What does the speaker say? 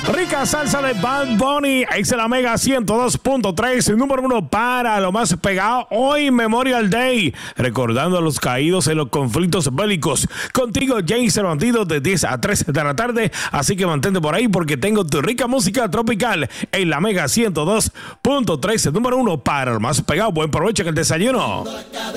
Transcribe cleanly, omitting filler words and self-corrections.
Rica salsa de Bad Bunny, ex la Mega 102.3, número 1 para lo más pegado. Hoy Memorial Day, recordando a los caídos en los conflictos bélicos. Contigo, James el Bandido, de 10 a 13 de la tarde. Así que mantente por ahí porque tengo tu rica música tropical en la Mega 102.3, número 1 para lo más pegado. Buen provecho en el desayuno.